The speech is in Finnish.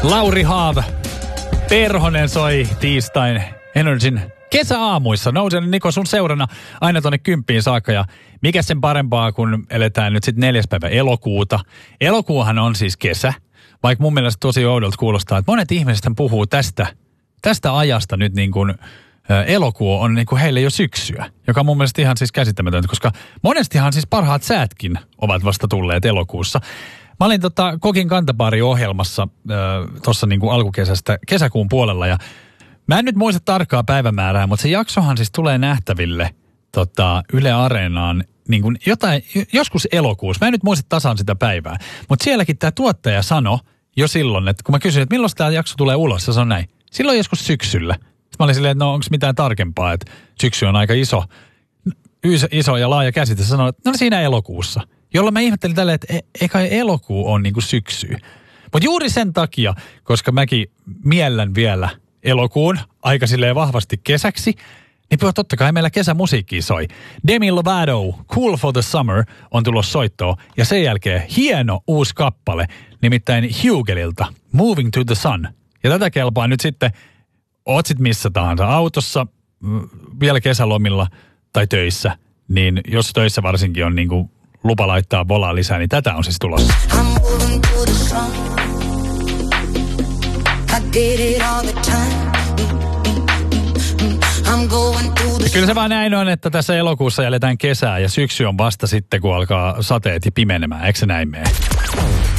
Lauri Haav, Perhonen soi tiistain Energyn kesäaamuissa. Nousen Niko sun seurana aina tonne 10 saakka ja mikä sen parempaa, kun eletään nyt sitten 4. päivä elokuuta. Elokuuhan on siis kesä, vaikka mun mielestä tosi oudolta kuulostaa, että monet ihmiset puhuu tästä ajasta nyt niin kuin elokuu on niin kuin heille jo syksyä, joka on mun mielestä ihan siis käsittämätöntä, koska monestihan siis parhaat säätkin ovat vasta tulleet elokuussa. Mä olin Kokin Kantabaari-ohjelmassa tuossa niin kuin alkukesästä kesäkuun puolella ja mä en nyt muista tarkkaa päivämäärää, mutta se jaksohan siis tulee nähtäville Yle Areenaan niin kuin joskus elokuussa. Mä en nyt muista tasan sitä päivää, mutta sielläkin tämä tuottaja sanoi jo silloin, että kun mä kysyin, että milloin tämä jakso tulee ulos, se on näin. Silloin joskus syksyllä. Sitten mä olin silleen, että no onko mitään tarkempaa, että syksy on aika iso ja laaja käsite. Sanoin, että no siinä elokuussa. Jolloin mä ihmettelin tälleen, että eikä elokuu on niinku syksyä. Mutta juuri sen takia, koska mäkin miellän vielä elokuun aika silleen vahvasti kesäksi, niin totta kai meillä kesämusiikki soi. Demi Lovato, Cool for the Summer on tulossa soittoon. Ja sen jälkeen hieno uusi kappale, nimittäin Hugelilta, Moving to the Sun. Ja tätä kelpaa nyt sitten, oot sit missä tahansa autossa, vielä kesälomilla tai töissä. Niin jos töissä varsinkin on niinku lupa laittaa volaa lisää, niin tätä on siis tulossa. Kyllä se vaan näin on, että tässä elokuussa jäletään kesää ja syksy on vasta sitten, kun alkaa sateet ja pimenemään. Eikö se näin mene?